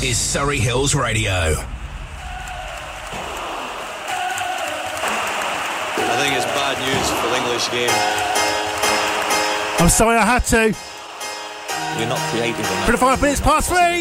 is Surrey Hills Radio. I think it's bad news for the English game. I'm sorry I had to. You're not creative enough. 25 minutes past 3.